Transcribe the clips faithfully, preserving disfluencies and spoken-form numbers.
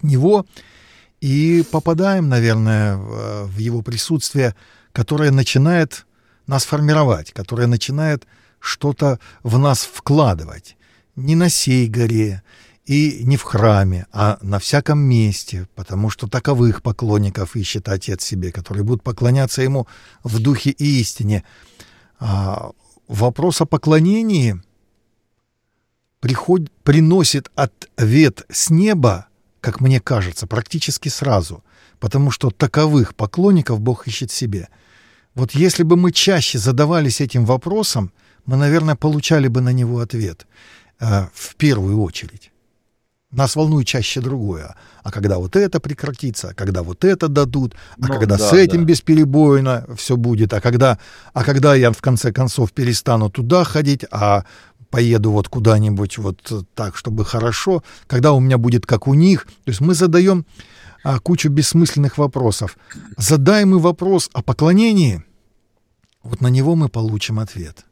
него и попадаем, наверное, в, в его присутствие, которое начинает нас формировать, которое начинает что-то в нас вкладывать. Не на сей горе и не в храме, а на всяком месте, потому что таковых поклонников ищет Отец себе, которые будут поклоняться Ему в духе и истине. А вопрос о поклонении приход... приносит ответ с неба, как мне кажется, практически сразу, потому что таковых поклонников Бог ищет себе. Вот если бы мы чаще задавались этим вопросом, мы, наверное, получали бы на него ответ э, в первую очередь. Нас волнует чаще другое. А когда вот это прекратится, а когда вот это дадут, а Ну, когда да, с этим да. бесперебойно все будет, а когда, а когда я в конце концов перестану туда ходить, а поеду вот куда-нибудь вот так, чтобы хорошо, когда у меня будет как у них. То есть мы задаем а, кучу бессмысленных вопросов. Задай мы вопрос о поклонении, вот на него мы получим ответ.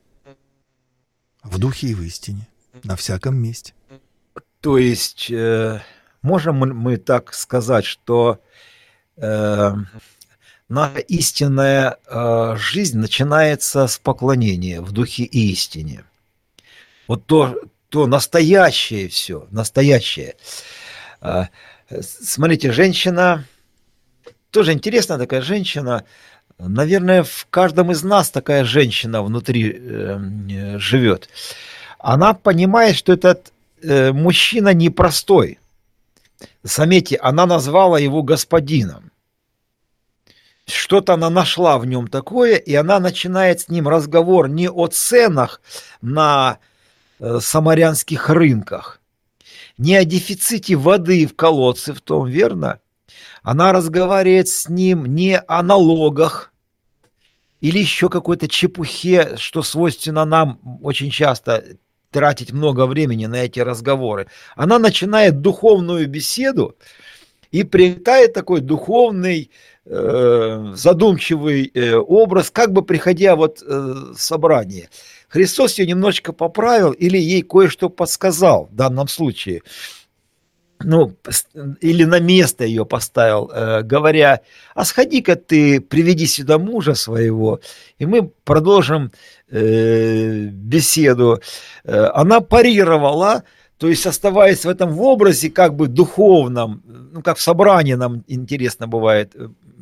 В духе и в истине, на всяком месте. То есть, э, можем мы- мы так сказать, что э, наша истинная э, жизнь начинается с поклонения в духе и истине. Вот то, то настоящее все, настоящее. Э, Смотрите, женщина, тоже интересная такая женщина, наверное, в каждом из нас такая женщина внутри э, э, живет. Она понимает, что этот э, мужчина непростой. Заметьте, она назвала его господином. Что-то она нашла в нем такое, и она начинает с ним разговор не о ценах на э, самарянских рынках, не о дефиците воды в колодце в том, верно? Она разговаривает с ним не о налогах или еще какой-то чепухе, что свойственно нам очень часто тратить много времени на эти разговоры. Она начинает духовную беседу и приобретает такой духовный, э, задумчивый э, образ, как бы приходя вот э, в собрание. Христос ее немножечко поправил или ей кое-что подсказал в данном случае. Ну, или на место ее поставил, э, говоря: а сходи-ка ты, приведи сюда мужа своего, и мы продолжим э, беседу. Э, она парировала, то есть оставаясь в этом в образе как бы духовном, ну, как в собрании нам интересно бывает,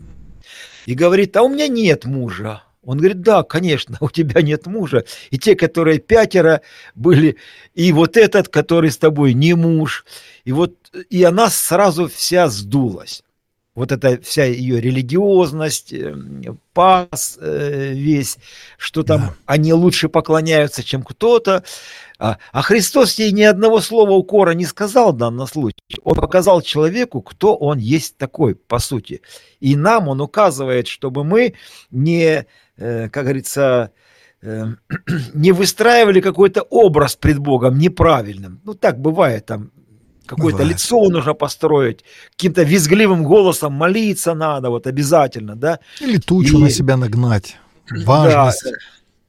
и говорит: а у меня нет мужа. Он говорит: да, конечно, у тебя нет мужа. И те, которые пятеро были, и вот этот, который с тобой, не муж. И вот, и она сразу вся сдулась. Вот эта вся ее религиозность, пас весь, что там Да. они лучше поклоняются, чем кто-то. А, а Христос ей ни одного слова укора не сказал в данном случае. Он показал человеку, кто он есть такой, по сути. И нам он указывает, чтобы мы не, э, как говорится, э, не выстраивали какой-то образ пред Богом неправильным. Ну, так бывает там. Какое-то Бывает. лицо нужно построить, каким-то визгливым голосом молиться надо, вот обязательно, да. Или тучу И- на себя нагнать. Важность. Да.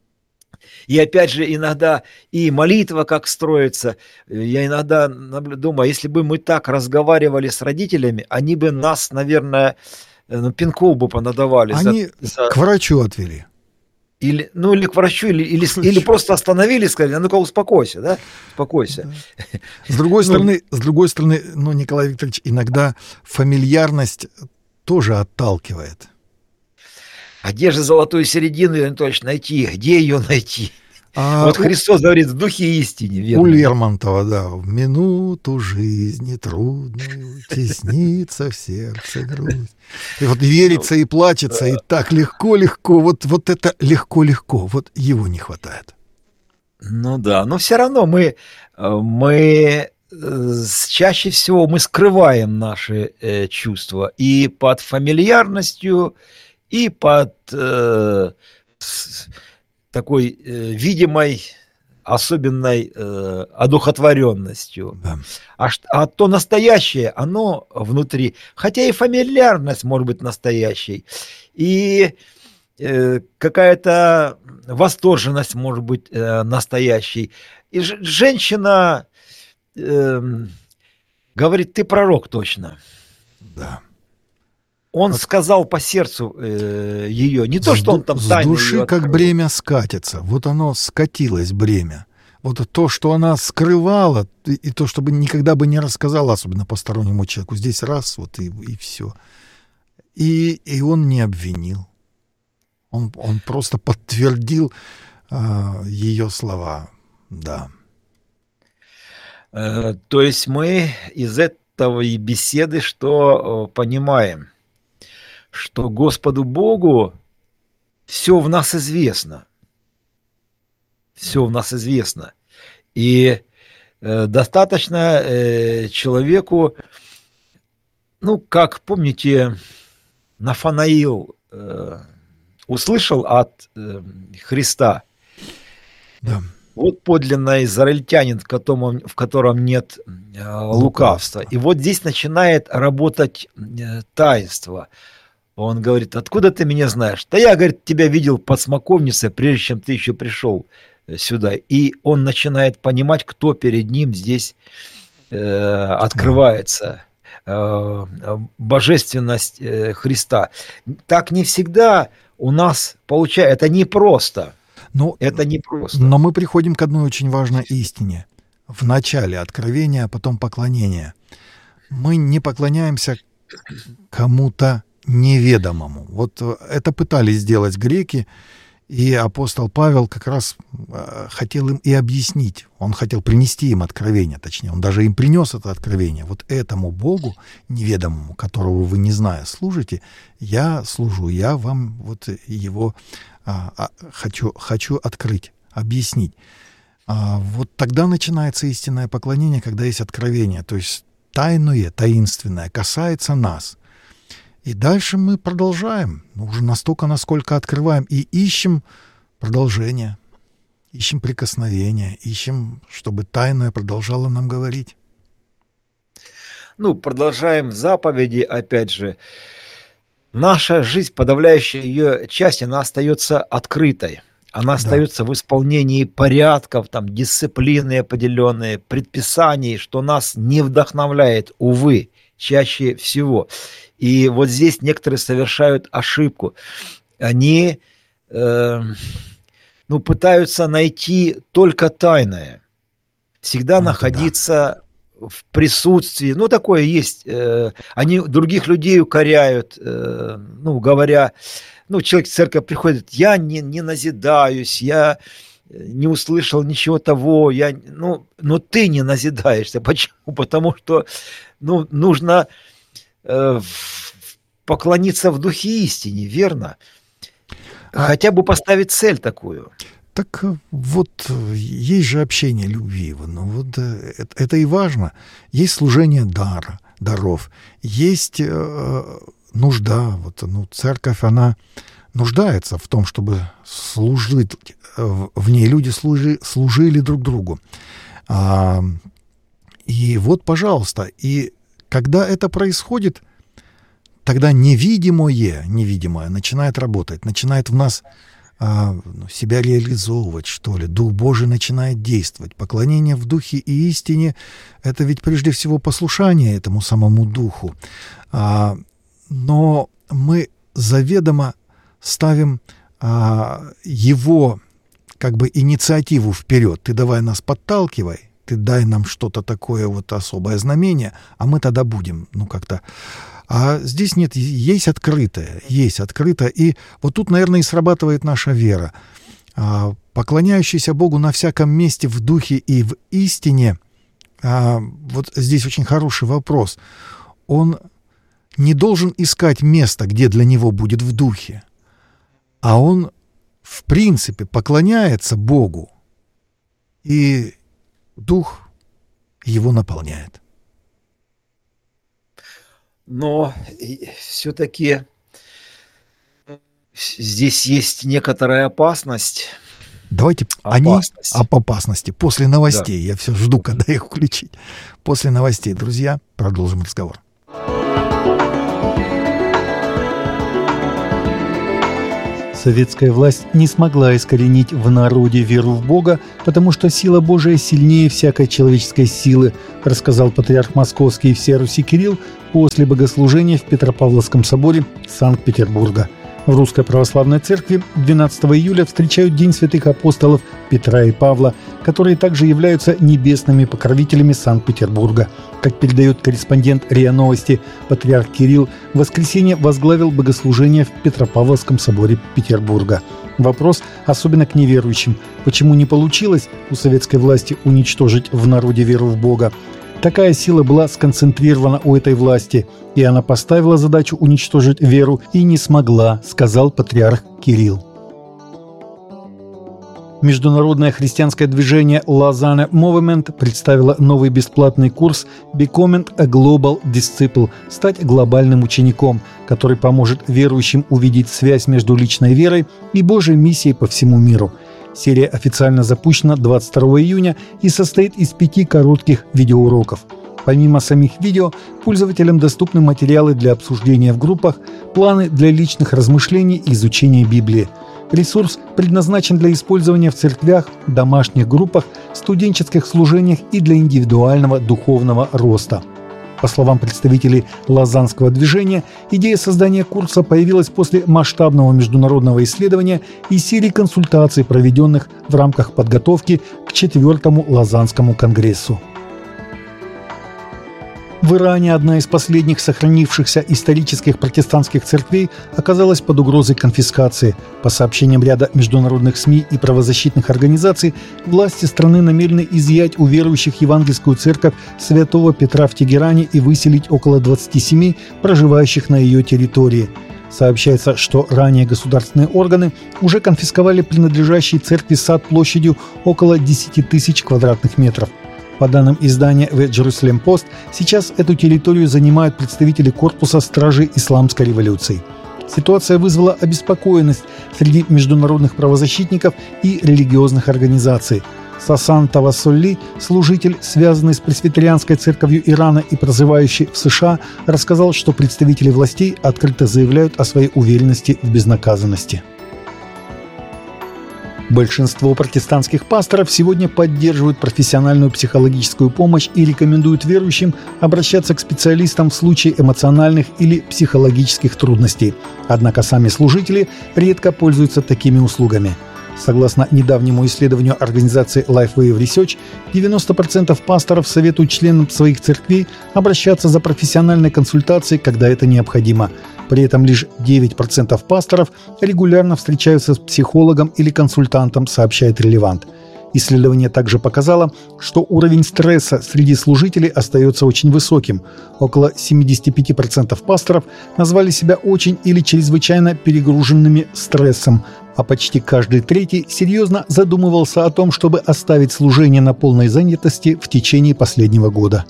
И опять же, иногда и молитва как строится. Я иногда наблю- думаю, если бы мы так разговаривали с родителями, они бы нас, наверное, э, ну, пинков бы понадавали. за- Они за- к врачу отвели. Или, ну, или к врачу, или, или, К или врачу. просто остановили и сказали: а ну-ка успокойся, да, успокойся. С другой Ну, стороны, с другой стороны, ну, Николай Викторович, иногда фамильярность тоже отталкивает. А где же золотую середину, Иван Анатольевич, найти? Где ее найти? А Вот у- Христос говорит: в духе истине, верно? У Лермонтова, да, в минуту жизни трудную теснится в сердце грусть. И вот верится и плачется, и так легко-легко, вот, вот это легко-легко, вот его не хватает. Ну да, но все равно мы, э, мы э, с- чаще всего мы скрываем наши э, чувства и под фамильярностью, и под э, с- такой э, видимой, особенной э, одухотворенностью. Да. А, ш- а то настоящее, оно внутри, хотя и фамильярность может быть настоящей, и э, какая-то восторженность может быть э, настоящей. И ж- женщина, эм, Говорит, ты пророк точно. Да. Он Вот сказал по сердцу э, ее. Не то, с, что он ду- там с тайно души ее как открыл. бремя скатится. Вот оно скатилось бремя. Вот то, что она скрывала, и, и то, чтобы никогда бы не рассказала, особенно постороннему человеку. Здесь раз, вот и, и все. И, и он не обвинил. Он, он просто подтвердил а, ее слова. Да. Э, то есть мы из этого и беседы что э, понимаем? Что Господу Богу все в нас известно. Все в нас известно. И э, достаточно э, человеку, ну, как помните, Нафанаил э, услышал от э, Христа. Да. Вот подлинно израильтянин, в котором, в котором нет э, лукавства. И вот здесь начинает работать э, таинство. Он говорит, откуда ты меня знаешь? Да я, говорит, тебя видел под смоковницей, прежде чем ты еще пришел сюда. И он начинает понимать, кто перед ним здесь э, открывается. Э, божественность э, Христа. Так не всегда у нас получается. Это непросто. Но, это непросто. Но мы приходим к одной очень важной истине. В начале откровения, а потом поклонения. Мы не поклоняемся кому-то неведомому. Вот это пытались сделать греки, и апостол Павел как раз хотел им и объяснить. Он хотел принести им откровение, точнее, он даже им принес это откровение. Вот этому Богу неведомому, которого вы, не зная, служите, я служу, я вам вот его а, а, хочу, хочу открыть, объяснить. А, вот тогда начинается истинное поклонение, когда есть откровение, то есть тайное, таинственное, касается нас. И дальше мы продолжаем, уже настолько, насколько открываем, и ищем продолжение, ищем прикосновения, ищем, чтобы тайное продолжало нам говорить. Ну, продолжаем заповеди, опять же. Наша жизнь, подавляющая ее часть, она остается открытой. Она остается да. в исполнении порядков, там, дисциплины определенные, предписаний, что нас не вдохновляет, увы, чаще всего. И вот здесь некоторые совершают ошибку. Они э, ну, пытаются найти только тайное. Всегда ну, находиться да. в присутствии. Ну, такое есть. Э, они других людей укоряют, э, ну, говоря, ну, человек в церковь приходит, я не, не назидаюсь, я не услышал ничего того, я, ну, но ты не назидаешься. Почему? Потому что ну, нужно э, поклониться в духе истине, верно? А, Хотя бы поставить цель такую. Так вот, есть же общение любви, ну вот это, это и важно. Есть служение дара, даров, есть э, нужда. Вот, ну, церковь, она нуждается в том, чтобы служить, в ней люди служи, служили друг другу. А, и вот, пожалуйста, и когда это происходит, тогда невидимое, невидимое начинает работать, начинает в нас а, себя реализовывать, что ли. Дух Божий начинает действовать. Поклонение в духе и истине — это ведь прежде всего послушание этому самому духу. А, но мы заведомо ставим а, его как бы инициативу вперед. Ты давай нас подталкивай, ты дай нам что-то такое вот особое знамение, а мы тогда будем, ну, как-то... А здесь нет, есть открытое, есть открытое. И вот тут, наверное, и срабатывает наша вера. А, поклоняющийся Богу на всяком месте в духе и в истине, а, вот здесь очень хороший вопрос. Он не должен искать место, где для него будет в духе, а он, в принципе, поклоняется Богу, и Дух его наполняет. Но все-таки здесь есть некоторая опасность. Давайте опасность. Они об опасности. После новостей. Да. Я все жду, когда их включить. После новостей, друзья, продолжим разговор. Советская власть не смогла искоренить в народе веру в Бога, потому что сила Божия сильнее всякой человеческой силы, рассказал патриарх Московский и всея Руси Кирилл после богослужения в Петропавловском соборе Санкт-Петербурга. В Русской Православной Церкви двенадцатого июля встречают День святых апостолов Петра и Павла, которые также являются небесными покровителями Санкт-Петербурга. Как передает корреспондент РИА Новости, патриарх Кирилл в воскресенье возглавил богослужение в Петропавловском соборе Петербурга. Вопрос особенно к неверующим. Почему не получилось у советской власти уничтожить в народе веру в Бога? Такая сила была сконцентрирована у этой власти, и она поставила задачу уничтожить веру и не смогла, сказал патриарх Кирилл. Международное христианское движение Lausanne Movement представило новый бесплатный курс «Becoming a Global Disciple» – «Стать глобальным учеником», который поможет верующим увидеть связь между личной верой и Божьей миссией по всему миру. Серия официально запущена двадцать второго июня и состоит из пяти коротких видеоуроков. Помимо самих видео, пользователям доступны материалы для обсуждения в группах, планы для личных размышлений и изучения Библии. Ресурс предназначен для использования в церквях, домашних группах, студенческих служениях и для индивидуального духовного роста. По словам представителей лозаннского движения, идея создания курса появилась после масштабного международного исследования и серии консультаций, проведенных в рамках подготовки к четвертому Лозаннскому конгрессу. В Иране одна из последних сохранившихся исторических протестантских церквей оказалась под угрозой конфискации. По сообщениям ряда международных СМИ и правозащитных организаций, власти страны намерены изъять у верующих евангельскую церковь Святого Петра в Тегеране и выселить около двадцати семи проживающих на ее территории. Сообщается, что ранее государственные органы уже конфисковали принадлежащий церкви сад площадью около десяти тысяч квадратных метров. По данным издания The Jerusalem Post, сейчас эту территорию занимают представители корпуса стражей исламской революции. Ситуация вызвала обеспокоенность среди международных правозащитников и религиозных организаций. Сасан Тавасолли, служитель, связанный с пресвитерианской церковью Ирана и проживающий в США, рассказал, что представители властей открыто заявляют о своей уверенности в безнаказанности. Большинство протестантских пасторов сегодня поддерживают профессиональную психологическую помощь и рекомендуют верующим обращаться к специалистам в случае эмоциональных или психологических трудностей. Однако сами служители редко пользуются такими услугами. Согласно недавнему исследованию организации Lifeway Research, девяносто процентов пасторов советуют членам своих церквей обращаться за профессиональной консультацией, когда это необходимо. При этом лишь девять процентов пасторов регулярно встречаются с психологом или консультантом, сообщает Relevant. Исследование также показало, что уровень стресса среди служителей остается очень высоким. Около семьдесят пять процентов пасторов назвали себя очень или чрезвычайно перегруженными стрессом, а почти каждый третий серьезно задумывался о том, чтобы оставить служение на полной занятости в течение последнего года.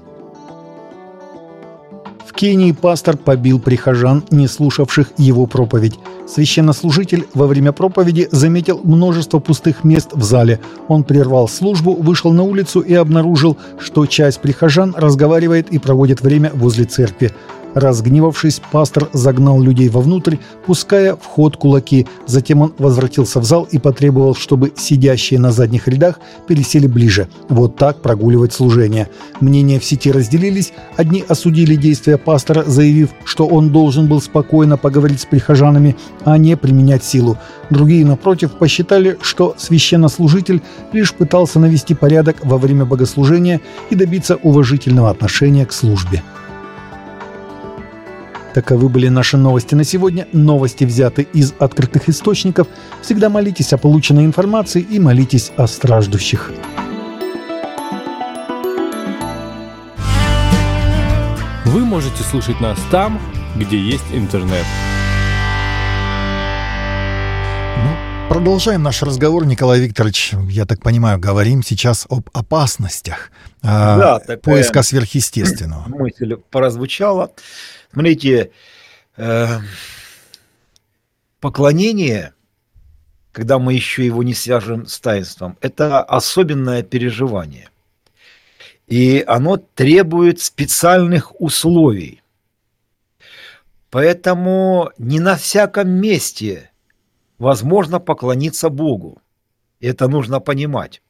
В Кении пастор побил прихожан, не слушавших его проповедь. Священнослужитель во время проповеди заметил множество пустых мест в зале. Он прервал службу, вышел на улицу и обнаружил, что часть прихожан разговаривает и проводит время возле церкви. Разгневавшись, пастор загнал людей вовнутрь, пуская в ход кулаки. Затем он возвратился в зал и потребовал, чтобы сидящие на задних рядах пересели ближе. Вот так прогуливать служение. Мнения в сети разделились. Одни осудили действия пастора, заявив, что он должен был спокойно поговорить с прихожанами, а не применять силу. Другие, напротив, посчитали, что священнослужитель лишь пытался навести порядок во время богослужения и добиться уважительного отношения к службе. Таковы были наши новости на сегодня. Новости взяты из открытых источников. Всегда молитесь о полученной информации и молитесь о страждущих. Вы можете слушать нас там, где есть интернет. Ну, продолжаем наш разговор, Николай Викторович. Я так понимаю, говорим сейчас об опасностях да, э, поиска сверхъестественного. Мысль прозвучала. Смотрите, э, поклонение, когда мы еще его не свяжем с таинством, это особенное переживание. И оно требует специальных условий. Поэтому не на всяком месте возможно поклониться Богу. Это нужно понимать.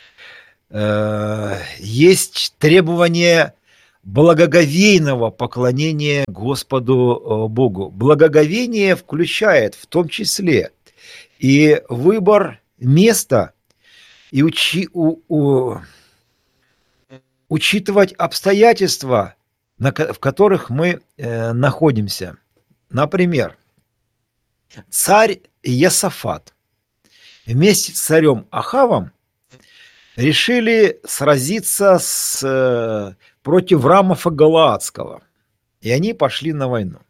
Есть требование благоговейного поклонения Господу Богу. Благоговение включает в том числе и выбор места, и учи, у, у, учитывать обстоятельства, на, в которых мы э, находимся. Например, царь Иосафат вместе с царем Ахавом решили сразиться с, э, против Рамафа Галаадского, и они пошли на войну.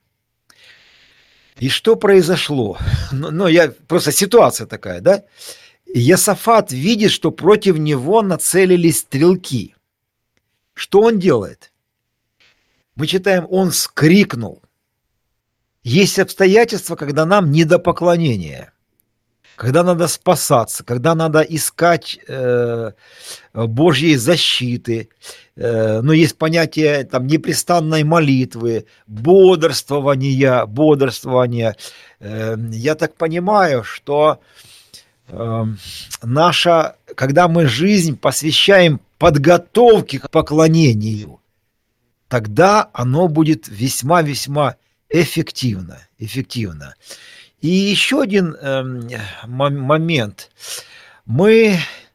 И что произошло? Ну, ну, я, просто ситуация такая, да? Иосафат видит, что против него нацелились стрелки. Что он делает? Мы читаем, он вскрикнул. Есть обстоятельства, когда нам не до поклонения, когда надо спасаться, когда надо искать э, Божьей защиты. Э, но есть понятие там, непрестанной молитвы, бодрствования, бодрствования. Э, я так понимаю, что э, наша, когда мы жизнь посвящаем подготовке к поклонению, тогда оно будет весьма-весьма эффективно. эффективно. И еще один э, момент. Мы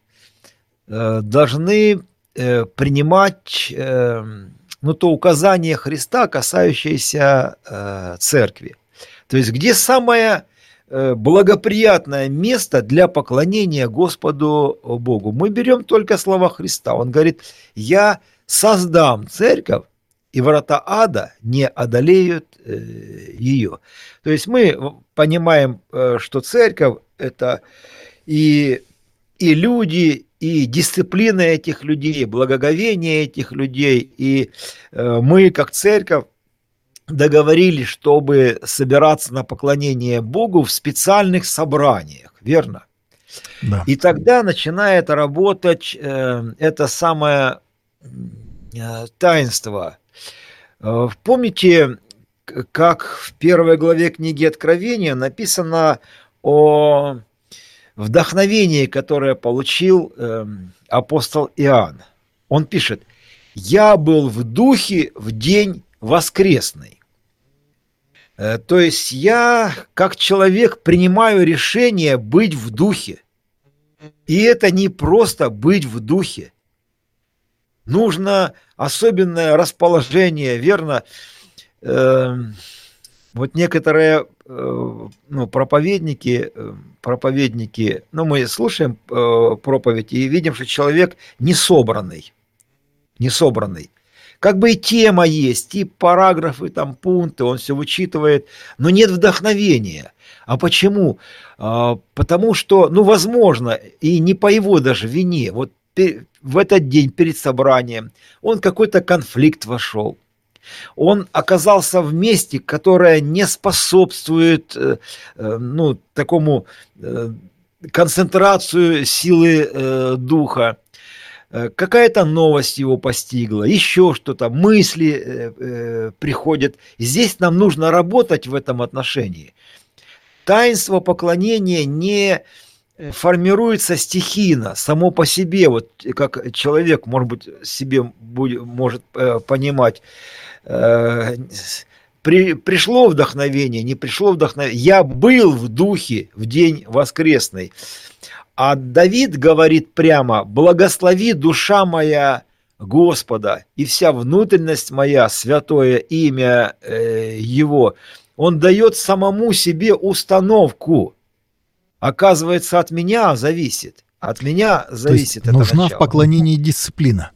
э, должны э, принимать э, ну, то указание Христа, касающееся э, церкви. То есть, где самое э, благоприятное место для поклонения Господу Богу. Мы берем только слова Христа. Он говорит, я создам церковь, и врата ада не одолеют э, ее. То есть мы понимаем, э, что церковь – это и, и люди, и дисциплина этих людей, благоговение этих людей. И э, мы, как церковь, договорились, чтобы собираться на поклонение Богу в специальных собраниях, верно? Да. И тогда начинает работать э, это самое э, таинство. Помните, как в первой главе книги Откровения написано о вдохновении, которое получил э, апостол Иоанн. Он пишет, «Я был в духе в день воскресный». Э, то есть я, как человек, принимаю решение быть в духе. И это не просто быть в духе. Нужно особенное расположение, верно? Э, вот некоторые э, ну, проповедники, проповедники, ну, мы слушаем э, проповедь и видим, что человек несобранный, несобранный. Как бы и тема есть, и параграфы, там, пункты, он все вычитывает, но нет вдохновения. А почему? А, потому что, ну, возможно, и не по его даже вине, вот в этот день перед собранием он какой-то конфликт вошел. Он оказался в месте, которое не способствует э, э, ну, такому э, концентрацию силы э, духа. Э, какая-то новость его постигла, еще что-то, мысли э, э, приходят. Здесь нам нужно работать в этом отношении. Таинство поклонения не формируется стихийно, само по себе, вот как человек, может быть, себе будет, может э, понимать, э, при, пришло вдохновение, не пришло вдохновение. Я был в духе в день воскресный. А Давид говорит прямо, благослови душа моя Господа, и вся внутренность моя, святое имя э, Его. Он дает самому себе установку. Оказывается, от меня зависит. От меня зависит. То есть нужна начало. В поклонении дисциплина.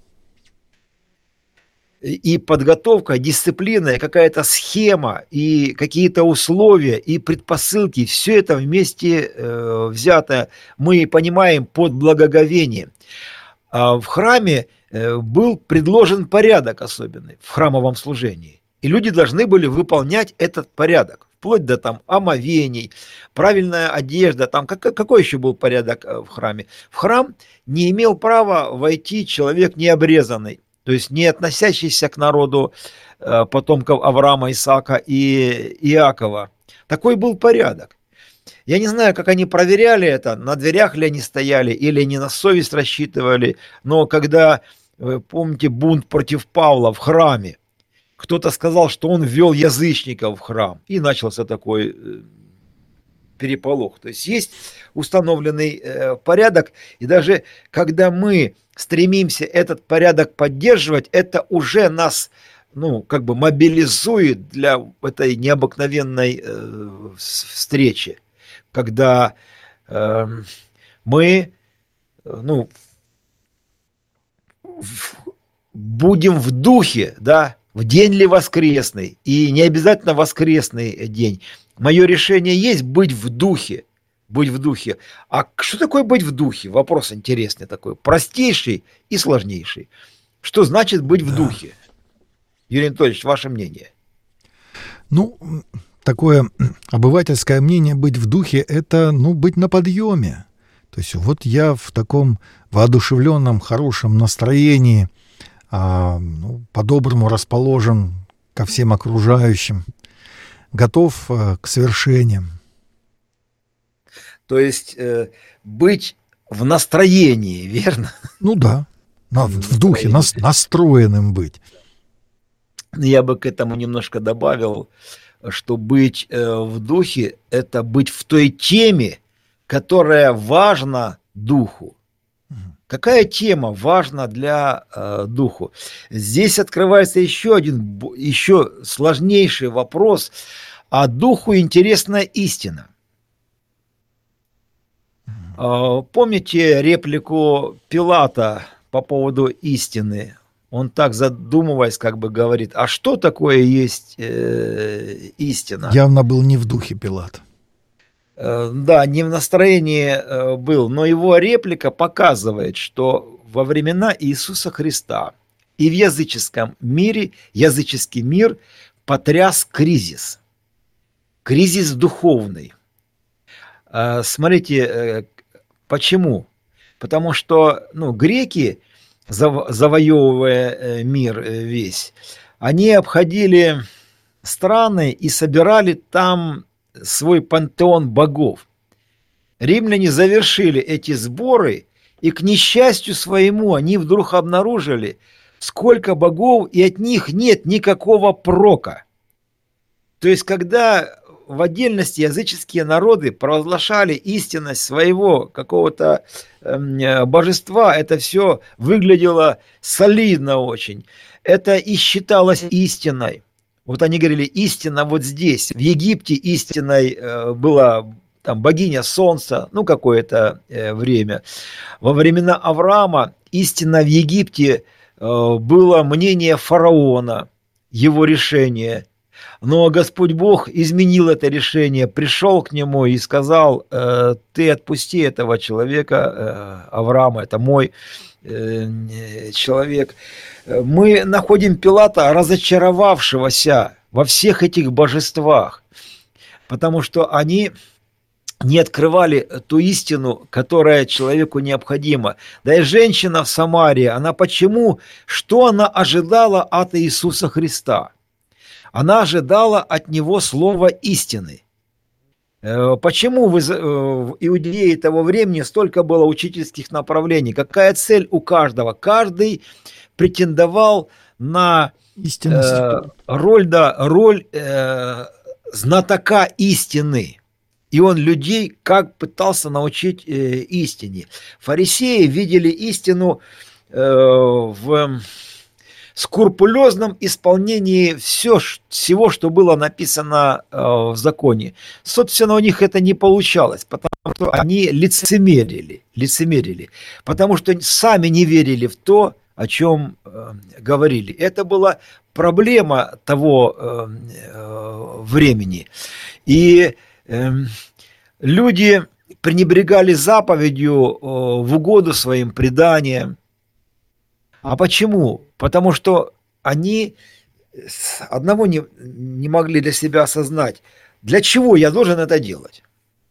И подготовка, дисциплина, и какая-то схема, и какие-то условия, и предпосылки. Все это вместе э, взято, мы понимаем, под благоговением. А в храме э, был предложен порядок особенный в храмовом служении. И люди должны были выполнять этот порядок. Вплоть до там омовений, правильная одежда, там как, какой еще был порядок в храме? В храм не имел права войти человек необрезанный, то есть не относящийся к народу потомков Авраама, Исаака и Иакова. Такой был порядок. Я не знаю, как они проверяли это, на дверях ли они стояли или они на совесть рассчитывали, но когда, вы помните, бунт против Павла в храме, кто-то сказал, что он ввел язычников в храм, и начался такой переполох. То есть есть установленный э, порядок, и даже когда мы стремимся этот порядок поддерживать, это уже нас, ну, как бы мобилизует для этой необыкновенной э, встречи, когда э, мы, ну, в, будем в духе, да, в день ли воскресный, и не обязательно воскресный день. Мое решение есть быть в духе, быть в духе. А что такое быть в духе? Вопрос интересный такой, простейший и сложнейший. Что значит быть в духе? Юрий Анатольевич, ваше мнение? Ну, такое обывательское мнение быть в духе – это, ну, быть на подъеме. То есть вот я в таком воодушевленном, хорошем настроении, а, ну, по-доброму расположен ко всем окружающим, готов э, к свершениям. То есть э, быть в настроении, верно? Ну да, на, в, в духе, нас, настроенным быть. Я бы к этому немножко добавил, что быть э, в духе – это быть в той теме, которая важна духу. Какая тема важна для э, духу? Здесь открывается еще один, еще сложнейший вопрос, а духу интересна истина. Э, помните реплику Пилата по поводу истины? Он так задумываясь, как бы говорит, а что такое есть э, истина? Явно был не в духе Пилат. Да, не в настроении был, но его реплика показывает, что во времена Иисуса Христа и в языческом мире, языческий мир потряс кризис. Кризис духовный. Смотрите, почему? Потому что, ну, греки, завоевывая мир весь, они обходили страны и собирали там свой пантеон богов. Римляне завершили эти сборы, и к несчастью своему они вдруг обнаружили, сколько богов, и от них нет никакого прока. То есть, когда в отдельности языческие народы провозглашали истинность своего какого-то э, божества, это все выглядело солидно очень. Это и считалось истиной. Вот они говорили, истина вот здесь. В Египте истиной э, была там богиня солнца, ну, какое-то э, время. Во времена Авраама истина в Египте э, было мнение фараона, его решение. Но Господь Бог изменил это решение, пришел к нему и сказал, э, ты отпусти этого человека, э, Авраама, это мой э, человек. Мы находим Пилата, разочаровавшегося во всех этих божествах, потому что они не открывали ту истину, которая человеку необходима. Да и женщина в Самарии, она почему? Что она ожидала от Иисуса Христа? Она ожидала от Него слова истины. Почему в Иудее того времени столько было учительских направлений? Какая цель у каждого? Каждый претендовал на э, роль, да, роль э, знатока истины. И он людей как пытался научить э, истине. Фарисеи видели истину э, в скрупулезном исполнении все, всего, что было написано э, в законе. Собственно, у них это не получалось, потому что они лицемерили, лицемерили, потому что сами не верили в то, о чем э, говорили. Это была проблема того э, э, времени. И э, люди пренебрегали заповедью э, в угоду своим преданиям. А почему? Потому что они одного не, не могли для себя осознать, для чего я должен это делать.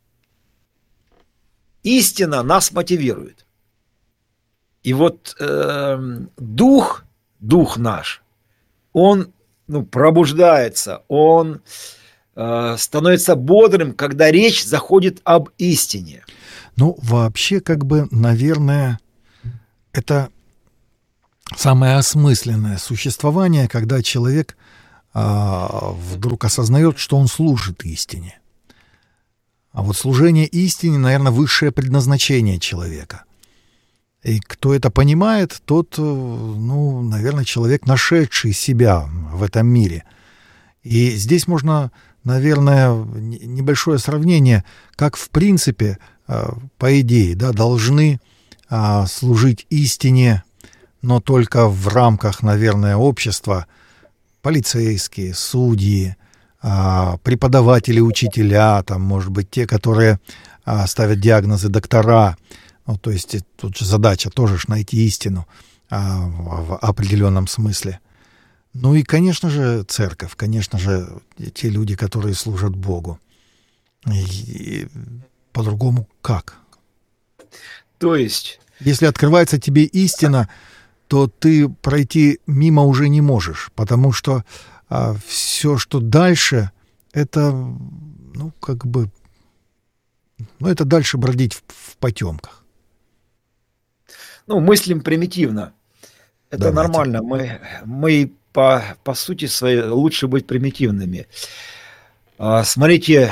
Истина нас мотивирует. И вот э, дух, дух наш, он, ну, пробуждается, он э, становится бодрым, когда речь заходит об истине. Ну, вообще, как бы, наверное, это самое осмысленное существование, когда человек а, вдруг осознает, что он служит истине. А вот служение истине, наверное, высшее предназначение человека. И кто это понимает, тот, ну, наверное, человек, нашедший себя в этом мире. И здесь можно, наверное, небольшое сравнение, как в принципе, по идее, да, должны служить истине, но только в рамках, наверное, общества, полицейские, судьи, преподаватели, учителя, там, может быть, те, которые ставят диагнозы, доктора. Ну, то есть тут же задача тоже ж найти истину а, в определенном смысле. Ну и, конечно же, церковь, конечно же, те люди, которые служат Богу. И, и по-другому как? То есть... Если открывается тебе истина, то ты пройти мимо уже не можешь, потому что а, все, что дальше, это, ну, как бы, ну, это дальше бродить в, в потемках. Ну, мыслим примитивно. Это Давайте. нормально. Мы, мы по, по сути своей лучше быть примитивными. А, смотрите,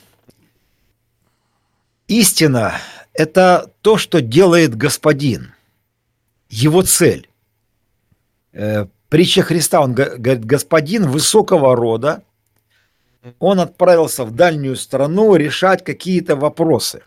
истина – это то, что делает Господин, его цель. Э, притча Христа, он говорит, Господин высокого рода, он отправился в дальнюю страну решать какие-то вопросы.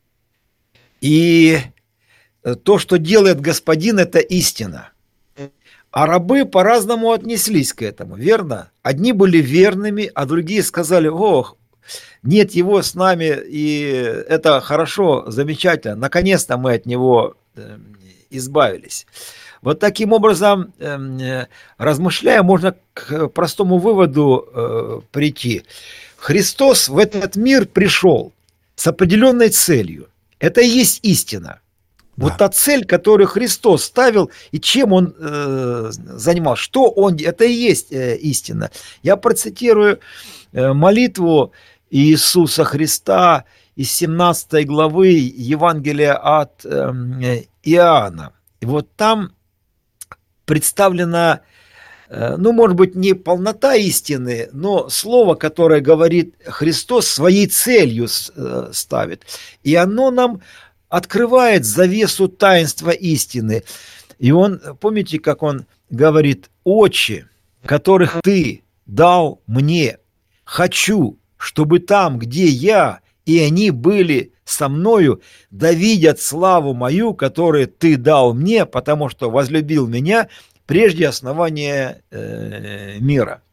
И то, что делает Господин, это истина. А рабы по-разному отнеслись к этому, верно? Одни были верными, а другие сказали: ох, нет его с нами, и это хорошо, замечательно, наконец-то мы от него избавились. Вот таким образом, размышляя, можно к простому выводу прийти. Христос в этот мир пришел с определенной целью. Это и есть истина. Да. Вот та цель, которую Христос ставил, и чем Он э, занимался, что Он, это и есть э, истина. Я процитирую э, молитву Иисуса Христа из семнадцатой главы Евангелия от э, Иоанна. И вот там представлена, э, ну, может быть, не полнота истины, но слово, которое говорит Христос, своей целью э, ставит. И оно нам открывает завесу таинства истины. И он, помните, как он говорит: «Отче, которых ты дал мне, хочу, чтобы там, где я, и они были со мною, да видят славу мою, которую ты дал мне, потому что возлюбил меня прежде основания э, мира».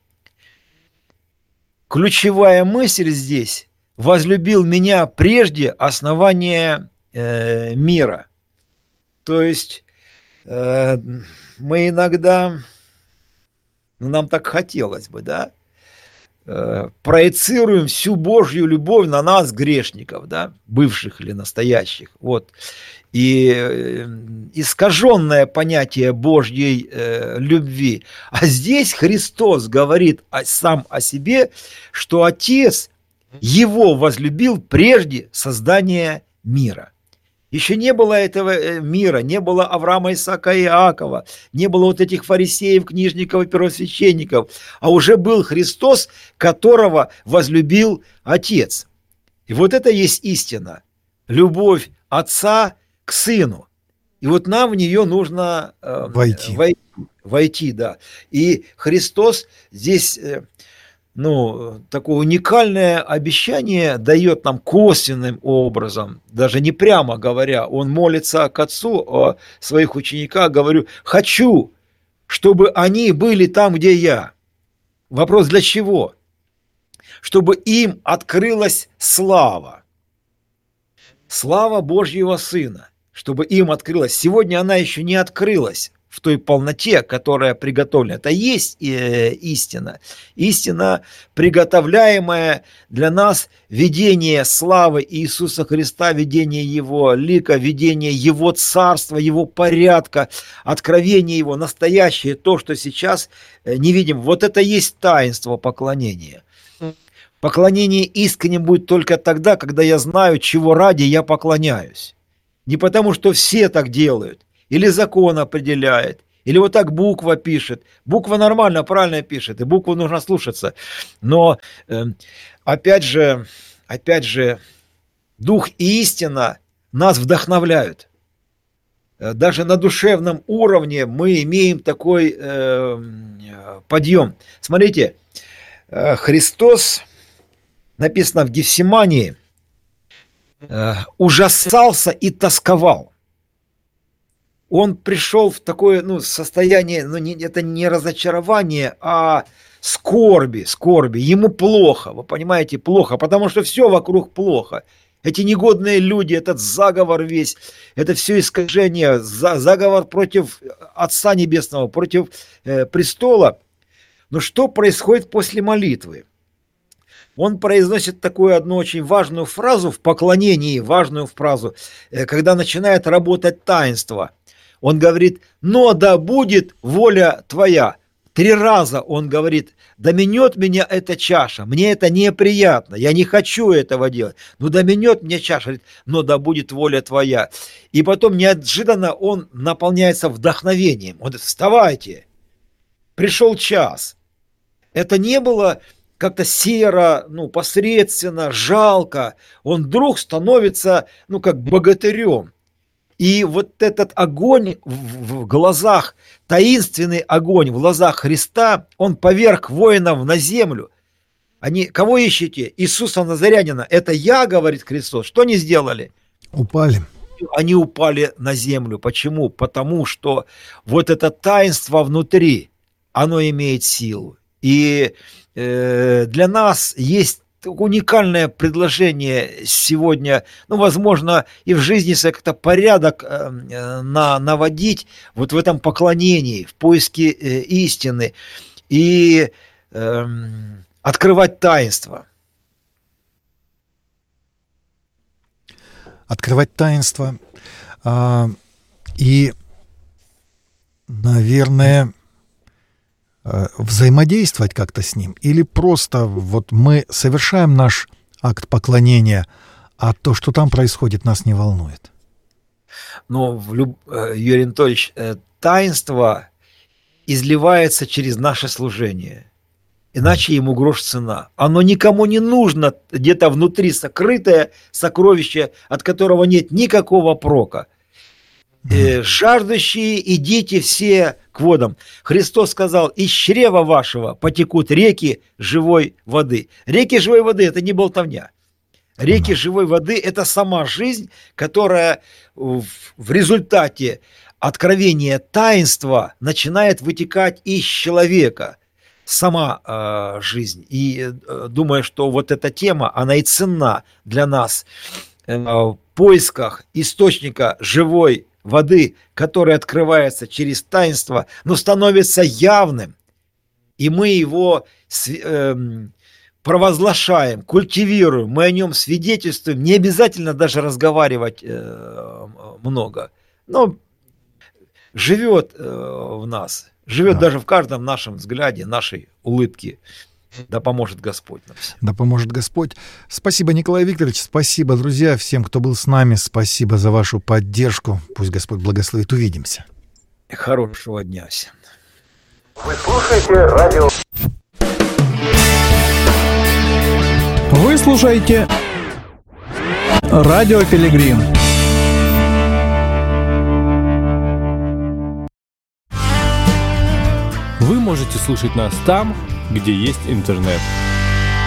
Ключевая мысль здесь: возлюбил меня прежде основания э, мира. То есть э, мы иногда, ну, нам так хотелось бы, да, э, проецируем всю Божью любовь на нас, грешников, да, бывших или настоящих. Вот. И э, искаженное понятие Божьей э, любви. А здесь Христос говорит о, сам о себе, что Отец его возлюбил прежде создания мира. Еще не было этого мира, не было Авраама, Исаака и Иакова, не было вот этих фарисеев, книжников и первосвященников, а уже был Христос, которого возлюбил Отец. И вот это есть истина. Любовь Отца к Сыну. И вот нам в нее нужно э, войти. войти. Войти, да. И Христос здесь... Э, ну, такое уникальное обещание дает нам косвенным образом, даже не прямо говоря. Он молится к Отцу о своих учениках, говорю: хочу, чтобы они были там, где я. Вопрос: для чего? Чтобы им открылась слава. Слава Божьего Сына. Чтобы им открылась. Сегодня она еще не открылась в той полноте, которая приготовлена. Это есть э, истина. Истина, приготовляемая для нас, видение славы Иисуса Христа, видение Его лика, видение Его царства, Его порядка, откровение Его, настоящее, то, что сейчас не видим. Вот это есть таинство поклонения. Поклонение искренним будет только тогда, когда я знаю, чего ради я поклоняюсь. Не потому, что все так делают, или закон определяет, или вот так буква пишет. Буква нормально, правильно пишет, и букву нужно слушаться. Но, э, опять же, опять же, дух и истина нас вдохновляют. Даже на душевном уровне мы имеем такой э, подъем. Смотрите, э, Христос, написано в Гефсимании, э, ужасался и тосковал. Он пришел в такое ну, состояние, ну, не, это не разочарование, а скорби, скорби. Ему плохо, вы понимаете, плохо, потому что все вокруг плохо. Эти негодные люди, этот заговор весь, это все искажение, заговор против Отца Небесного, против э, престола. Но что происходит после молитвы? Он произносит такую одну очень важную фразу в поклонении, важную фразу, э, когда начинает работать таинство. Он говорит: «Но да будет воля твоя». Три раза он говорит: «Да минет меня эта чаша, мне это неприятно, я не хочу этого делать, но да минет мне чаша, говорит, но да будет воля твоя». И потом неожиданно он наполняется вдохновением. Он говорит: «Вставайте, пришел час». Это не было как-то серо, ну, посредственно, жалко. Он вдруг становится, ну, как богатырем. И вот этот огонь в глазах, таинственный огонь в глазах Христа, он поверг воинов на землю. Они, кого ищете? Иисуса Назарянина. Это я, говорит Христос. Что они сделали? Упали. Они упали на землю. Почему? Потому что вот это таинство внутри, оно имеет силу. И э, для нас есть уникальное предложение сегодня, ну, возможно, и в жизни как-то порядок э, на, наводить вот в этом поклонении, в поиске э, истины и э, открывать таинство. Открывать таинство а, и, наверное, взаимодействовать как-то с ним, или просто вот мы совершаем наш акт поклонения, а то, что там происходит, нас не волнует. Но, Юрий Анатольевич, таинство изливается через наше служение, иначе ему грош цена. Оно никому не нужно, где-то внутри сокрытое сокровище, от которого нет никакого прока. Э, жаждущие, идите все к водам. Христос сказал: из чрева вашего потекут реки живой воды. Реки живой воды – это не болтовня. Реки живой воды – это сама жизнь, которая в, в результате откровения таинства начинает вытекать из человека. Сама э, жизнь. И э, думаю, что вот эта тема, она и ценна для нас э, в поисках источника живой воды, который открывается через таинство, но становится явным, и мы его э, провозглашаем, культивируем, мы о нем свидетельствуем, не обязательно даже разговаривать э, много, но живет э, в нас, живет да. даже в каждом нашем взгляде, нашей улыбке. Да поможет Господь нам всем. Да поможет Господь. Спасибо, Николай Викторович. Спасибо, друзья, всем, кто был с нами. Спасибо за вашу поддержку. Пусть Господь благословит. Увидимся. Хорошего дня всем. Вы слушаете радио. Вы слушаете Радио Пилигрим. Вы можете слушать нас там, где есть интернет.